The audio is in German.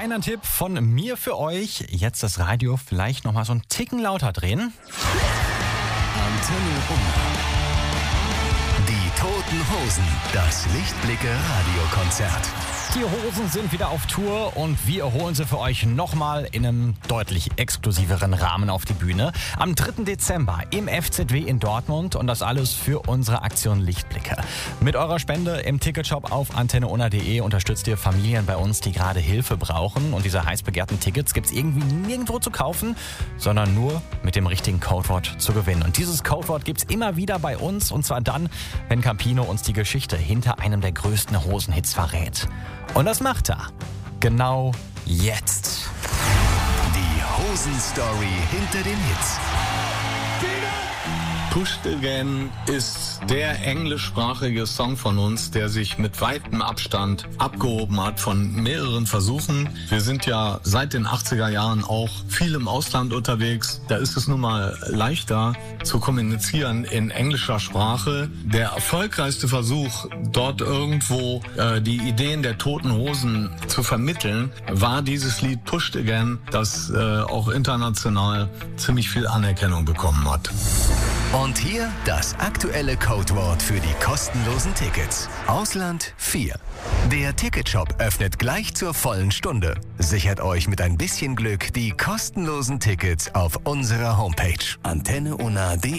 Kleiner Tipp von mir für euch. Jetzt das Radio vielleicht noch mal so einen Ticken lauter drehen. Antenne Unna. Die Toten Hosen. Das Lichtblicke-Radiokonzert. Die Hosen sind wieder auf Tour und wir holen sie für euch nochmal in einem deutlich exklusiveren Rahmen auf die Bühne. Am 3. Dezember im FZW in Dortmund und das alles für unsere Aktion Lichtblicke. Mit eurer Spende im Ticketshop auf antenneunna.de unterstützt ihr Familien bei uns, die gerade Hilfe brauchen. Und diese heiß begehrten Tickets gibt's irgendwie nirgendwo zu kaufen, sondern nur mit dem richtigen Codewort zu gewinnen. Und dieses Codewort gibt's immer wieder bei uns und zwar dann, wenn Campino uns die Geschichte hinter einem der größten Hosenhits verrät. Und das macht er. Genau jetzt. Die Hosen-Story hinter den Hits. Pushed Again ist der englischsprachige Song von uns, der sich mit weitem Abstand abgehoben hat von mehreren Versuchen. Wir sind ja seit den 80er Jahren auch viel im Ausland unterwegs. Da ist es nun mal leichter zu kommunizieren in englischer Sprache. Der erfolgreichste Versuch, dort irgendwo die Ideen der Toten Hosen zu vermitteln, war dieses Lied Pushed Again, das auch international ziemlich viel Anerkennung bekommen hat. Und hier das aktuelle Codewort für die kostenlosen Tickets. Ausland 4. Der Ticketshop öffnet gleich zur vollen Stunde. Sichert euch mit ein bisschen Glück die kostenlosen Tickets auf unserer Homepage antenneunna.de.